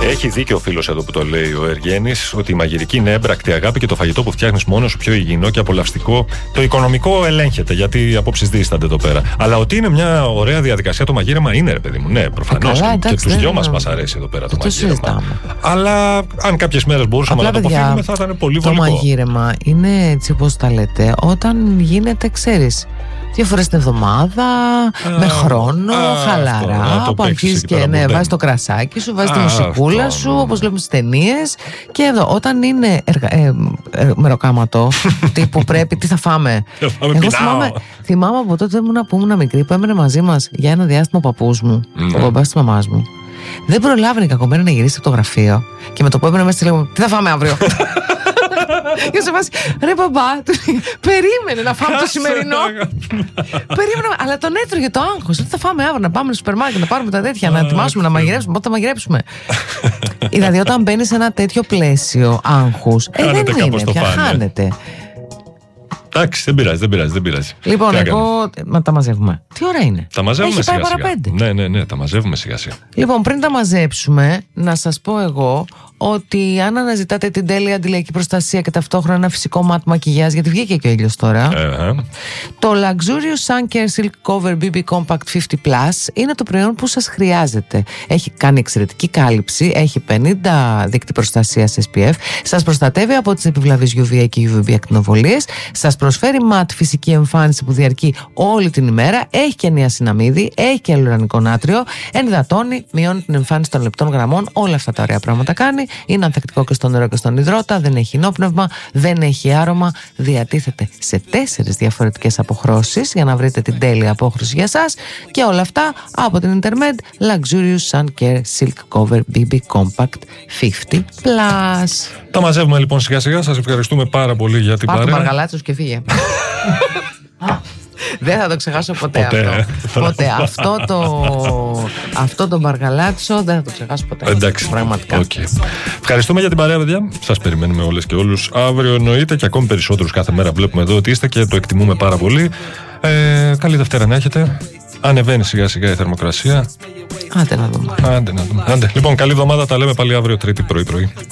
Έχει δίκιο ο φίλος εδώ που το λέει ο Εργένης, ότι η μαγειρική είναι έμπρακτη αγάπη και το φαγητό που φτιάχνεις μόνος σου πιο υγιεινό και απολαυστικό. Το οικονομικό ελέγχεται, γιατί οι απόψεις δίστανται εδώ πέρα. Αλλά ότι είναι μια ωραία διαδικασία το μαγείρεμα, είναι, ρε παιδί μου. Ναι, προφανώς. Και τους δυο μας αρέσει εδώ πέρα το μαγείρεμα. Αλλά αν κάποιες μέρες μπορούσαμε να το αποφύγουμε, θα ήταν πολύ βολικό. Το μαγείρεμα είναι έτσι όπως τα λέτε, όταν γίνεται, ξέρεις, 2 φορές την εβδομάδα, με χρόνο, χαλαρά, που αρχίζεις και βάζεις το κρασάκι σου, βάζεις τη μουσικούλα σου, όπως βλέπουμε στις ταινίες. Και εδώ, όταν είναι μεροκάματο, τύπου πρέπει, τι θα φάμε. Εγώ θυμάμαι από τότε που ήμουν μικρή, που έμενε μαζί μας για ένα διάστημα ο παππούς μου, ο μπαμπάς της μαμάς μου. Δεν προλάβαινε κακομένα να γυρίσει από το γραφείο και με το που έμενε μέσα, λέγαμε, τι θα φάμε αύριο. Και σε βάση, ρε μπαμπά, περίμενε να φάμε το σημερινό. Περίμενε, αλλά τον έτρωγε το άγχος. Τι θα φάμε αύριο, να πάμε στο σούπερ μάρκετ, να πάρουμε τα τέτοια, να ετοιμάσουμε, να μαγειρέψουμε. Πότε θα μαγειρέψουμε. Δηλαδή, όταν μπαίνει σε ένα τέτοιο πλαίσιο άγχους, δεν είναι πια, χάνεται. Εντάξει, δεν πειράζει. Λοιπόν, εγώ τα μαζεύουμε. Τι ώρα είναι? Τα μαζεύουμε σιγά σιγά. Ναι, τα μαζεύουμε σιγά σιγά. Λοιπόν, πριν τα μαζέψουμε, να σας πω εγώ ότι αν αναζητάτε την τέλεια αντιλιακή προστασία και ταυτόχρονα ένα φυσικό μάτ μακιγιάζ, γιατί βγήκε και ο ήλιος τώρα, το Luxurious Sun Care Silk Cover BB Compact 50 Plus είναι το προϊόν που σας χρειάζεται. Έχει κάνει εξαιρετική κάλυψη, έχει 50 δίκτυ προστασίας SPF, σας προστατεύει από τις επιβλαβείς UVA και UVB ακτινοβολίες, σας προσφέρει ματ φυσική εμφάνιση που διαρκεί όλη την ημέρα, έχει και νιασιναμίδι, έχει και αλουρανικό νάτριο, ενυδατώνει, μειώνει την εμφάνιση των λεπτών γραμμών, όλα αυτά τα ωραία πράγματα κάνει. Είναι ανθεκτικό και στο νερό και στον υδρότα, δεν έχει νόπνευμα, δεν έχει άρωμα, διατίθεται σε 4 διαφορετικές αποχρώσεις για να βρείτε την τέλεια απόχρωση για σας, και όλα αυτά από την Intermed Luxurious Sun Care Silk Cover BB Compact 50 Plus. Τα μαζεύουμε λοιπόν σιγά σιγά, σας ευχαριστούμε πάρα πολύ για την παρέα. Πάρ' το μαργαλάτσος και φύγε. Δεν θα το ξεχάσω ποτέ αυτό. Ποτέ. Αυτό το μπαργαλάτσο δεν θα το ξεχάσω ποτέ. Εντάξει. Πραγματικά. Okay. Ευχαριστούμε για την παρέα, παιδιά. Σας περιμένουμε όλες και όλους αύριο, εννοείται, και ακόμη περισσότερους κάθε μέρα. Βλέπουμε εδώ ότι είστε και το εκτιμούμε πάρα πολύ. Καλή Δευτέρα να έχετε. Ανεβαίνει σιγά σιγά η θερμοκρασία. Άντε να δούμε. Άντε. Λοιπόν, καλή εβδομάδα. Τα λέμε πάλι αύριο Τρίτη πρωί.